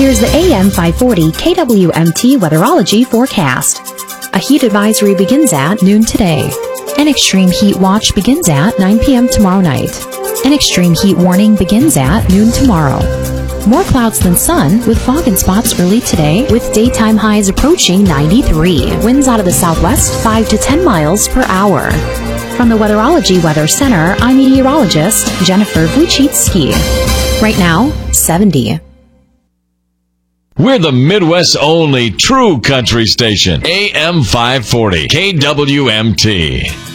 Here's the AM 540 KWMT Weatherology forecast. A heat advisory begins at noon today. An extreme heat watch begins at 9 p.m. tomorrow night. An extreme heat warning begins at noon tomorrow. More clouds than sun with fog and spots early today with daytime highs approaching 93. Winds out of the southwest 5 to 10 miles per hour. From the Weatherology Weather Center, I'm meteorologist Jennifer Wojcicki. Right now, 70. We're the Midwest's only true country station. AM 540, KWMT.